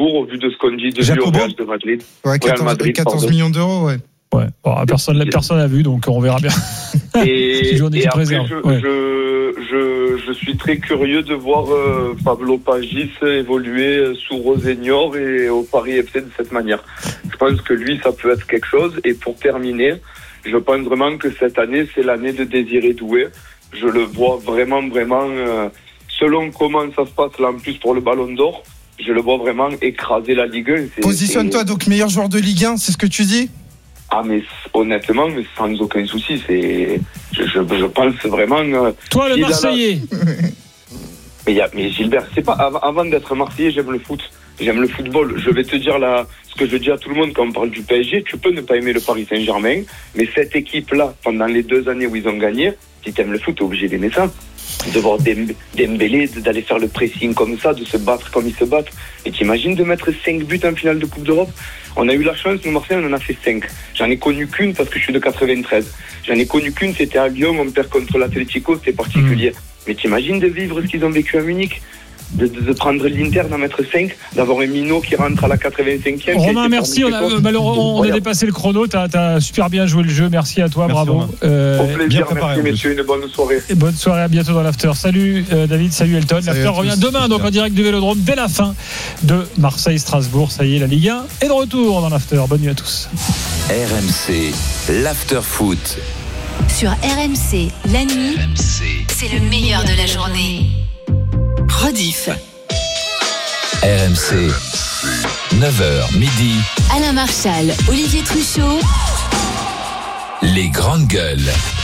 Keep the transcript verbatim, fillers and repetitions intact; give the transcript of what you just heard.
Strasbourg, au vu de ce qu'on dit de Jacobo. lui au Real de Madrid. Ouais, quatorze, Real Madrid, quatorze pardon. millions d'euros, ouais. Ouais. Bon, personne l'a personne l'a vu, donc on verra bien. Et, C'est jour d'équipe et après, réserve. je, Ouais. je, je, je suis très curieux de voir euh, Pablo Pagis évoluer sous Rosénior et au Paris F C de cette manière. Je pense que lui, ça peut être quelque chose. Et pour terminer, je pense vraiment que cette année, c'est l'année de Désiré Doué. Je le vois vraiment, vraiment, euh, selon comment ça se passe là en plus pour le Ballon d'Or, je le vois vraiment écraser la Ligue un. C'est, Positionne-toi c'est... donc meilleur joueur de Ligue un, c'est ce que tu dis? Ah mais honnêtement, mais sans aucun souci, c'est, je, je, je pense vraiment. Euh, Toi, le il a la- Marseillais. Mais, y a, mais Gilbert, c'est pas avant, avant d'être Marseillais, j'aime le foot, j'aime le football. Je vais te dire là, ce que je dis à tout le monde quand on parle du P S G, tu peux ne pas aimer le Paris Saint-Germain, mais cette équipe-là, pendant les deux années où ils ont gagné, si t'aimes le foot, t'es obligé d'aimer ça. De voir Dem- Dembélé, d'aller faire le pressing comme ça, de se battre comme ils se battent. Et t'imagines de mettre cinq buts en finale de Coupe d'Europe? On a eu la chance, nous Marseille, on en a fait cinq. J'en ai connu qu'une parce que je suis de quatre-vingt-treize. J'en ai connu qu'une, c'était à Lyon, on perd contre l'Atlético, c'était particulier. Mmh. Mais t'imagines de vivre ce qu'ils ont vécu à Munich? De, de, de prendre l'Inter, d'en mettre cinq, d'avoir un Minot qui rentre à la quatre-vingt-cinquième. Romain, merci. On a, malheureusement, on a dépassé le chrono. Tu as super bien joué le jeu. Merci à toi. Merci, bravo. Euh, Au plaisir, bien préparé, merci messieurs. Une bonne soirée. Et bonne soirée. À bientôt dans l'after. Salut euh, David. Salut Elton. Salut l'after revient demain, donc en direct du Vélodrome dès la fin de Marseille-Strasbourg. Ça y est, la Ligue un est de retour dans l'after. Bonne nuit à tous. R M C, l'after foot. Sur R M C, la nuit, R M C. C'est le meilleur de la journée. Rediff. R M C, neuf heures midi. Alain Marchal, Olivier Truchot. Les grandes gueules.